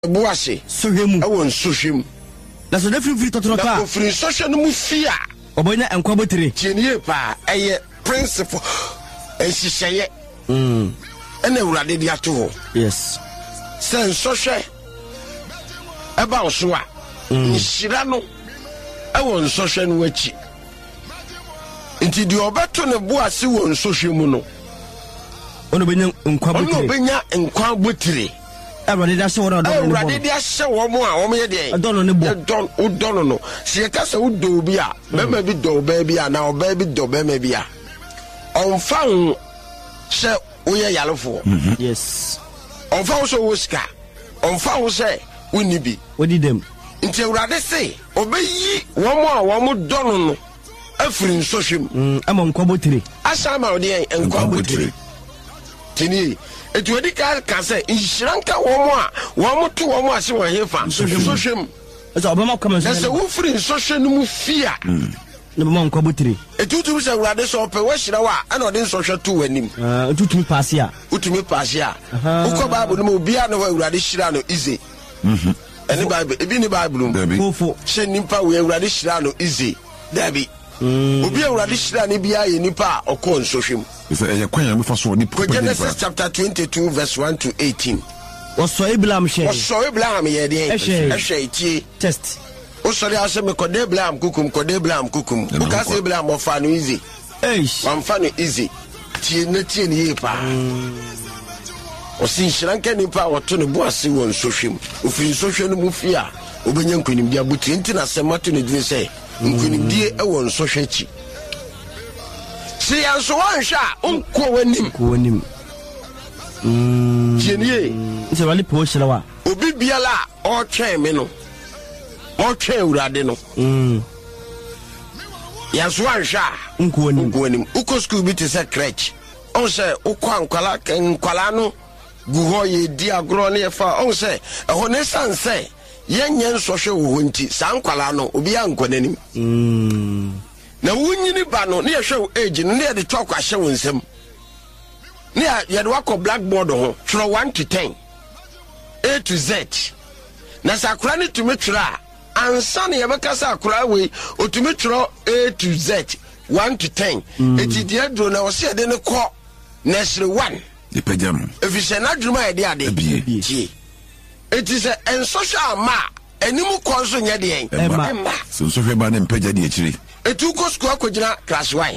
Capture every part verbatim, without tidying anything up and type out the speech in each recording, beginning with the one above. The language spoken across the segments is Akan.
Buase sohwemu e won sohwem na so na free totoro ka na free social no mu fia obonya enkwa botire tienie pa eye principle ensiseye mm ene urade dia to yes sen social e ba oso a nhira no e won social no achi nti di obeto ne Buase won social mu no ono benya enkwa botire ono benya enkwa botire Everybody that's what I don't. Everybody that's what I want. I don't know. I don't. I don't know. See, that's what do be a. Maybe do baby a now baby do baby a. On found say we are yellow for. Yes. On found so whisker. On found say we need be. What did them? Until rather say obey one more one more don't know. Every social. I'm on Quabotri. As I'm out there and Quabotri. Tini. Etu edi ka ka say inshranka womo a womo to womo ase wo hefa social so obama come and say wo free social no mu fia no mo nko botiri etu tu say urade so pe wo hira wa ana odi social to wanim ah utumi pass ya utumi pass ya uko bible no obi a no wa urade hira no easy mhm eni bible ebi ni bible no fofo she nimpa we urade hira no easy dabi obi a urade hira ne bia ye nipa okon social Genesis chapter twenty-two verse one to eighteen. What's so Abraham share? What's so Abraham ye dey? Eshe test. O sorry ase me kode Abraham kukum kode Abraham kukum. O ka se Abraham o fa no easy. Eish. Wan fa no easy. Tie na tie ne ye pa. O sin shranka ni pa woto ne Buase won sohwem. O fi sohwe no mu fia. O benya nkonim dia buti nti na se mato ne dire se nkonim die e won sohwe chi. See and so one shot unko wanim ko wanim mm jenie se wali po shelawa obi biala o twen me no o twen urade no mm ya so one shot unko wanim unko wanim uko school bi te se crèche on say ukwa nkwala nkwala no gu ho ye di agro na fa on say e ho ne san say yenye nsohwe wo ho nti san nkwala no obi ya nkwanenim mm na wunyini ba no ne yehwe age no ne ye de talk ahye wonsem ne ye de wako blackboard ho tro one to ten A to Z na sakura ne tumi tro ansa ne ye beka sakura we otumi tro A to Z one to ten eti de adro na wo se de ne ko nursery one de pejam efise na dwuma ye de ade tie eti se en social ma enimu konso nye de en emma so so hwe ba ne mpeja de akiri etu ko school akogina class one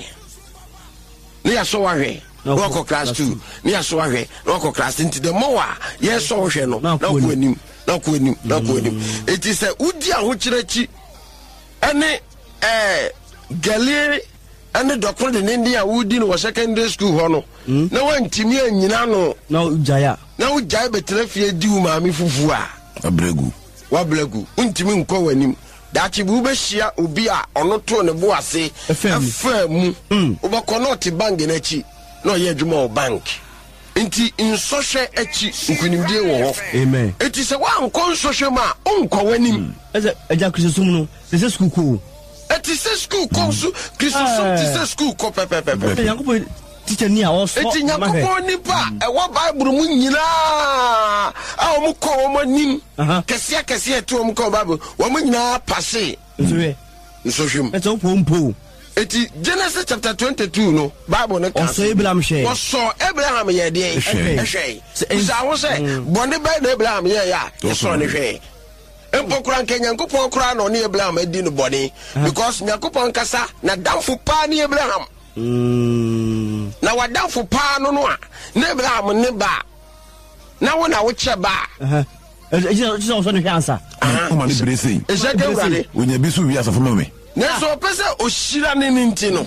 ne ya so wahwe no ko class two ne ya so wahwe no ko class into the more yes so hwe no na ko anim na ko anim na ko anim it is a udi ahokyirachi ene eh galie ene dokoro de ndia wudi no secondary school ho no na wantimi anyina no na ujaya na ujaya betre fie di u maami fufu a abregu wa blegu untimi nko wanim dachi bu be hia obi a ono to ne Buase efam obako not bank na chi na ye adwuma o bank nti insoshe achi nkunimdie wo ho amen eti se wa nko nsoshe ma onko wanim eze eja krisosum no se school ko eti se school ko su krisosum ti se school ko pepepepe yankopo teacher ni a oso eti nyakopo ni pa e wa bible mu nyina a o mu ko o manim kese kese etu o mu ko bible o mu nyina passe nsowe nsohwem eto pompo eti Genesis chapter twenty-two no bible ne ka so Abraham share so Abraham ye de ehwe sa wo se bonde ba na Abraham ye ya so ne hwe empokura nkenya nkopon kura no ne Abraham adi no bone because nyakopon kasa na damfo pa ne Abraham mm na wadamfo pa no no a na Abraham ne ba na wo na wo che ba eh eh je so no hwansa o ma ne brese e je ke urade onya bisu wi asafo mame na so pese o shira ne ninti no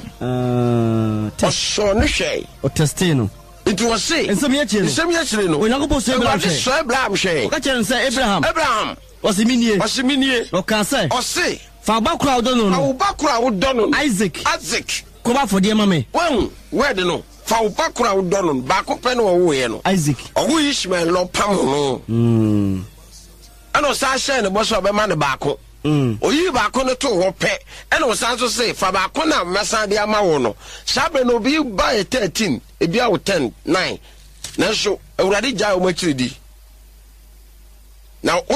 eh o so ne hwe o testino it was say ensem ye chire ensem ye chire no onyakopo so Abraham hwe so Abraham hwe o ka chere say Abraham Abraham o se minie o se minie o ka say o se fa ba kura odo no no ba kura odo no Isaac Isaac ko ba for de mame wen word no fa ba kura odo no ba ko pe no wo ye no Isaac o wo Ishmael lo pam no mm ano sa share ne bo so be ma ne ba ko mm oyi ba ko no to ho pe ano sa so say fa ba ko na mesa de ama wo no sabe no bi ba thirteen e bi a wo ten nine na so awurade ja o ma chiridi now